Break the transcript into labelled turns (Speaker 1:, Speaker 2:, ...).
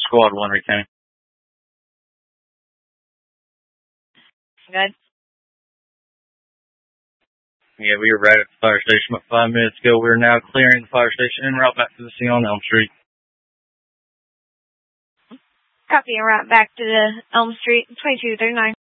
Speaker 1: Squad 1, Rhea County.
Speaker 2: Good.
Speaker 1: Yeah, we were right at the fire station about 5 minutes ago. We're now clearing the fire station en route back to the scene on Elm Street.
Speaker 2: Copy, en route back to the Elm Street, 2239.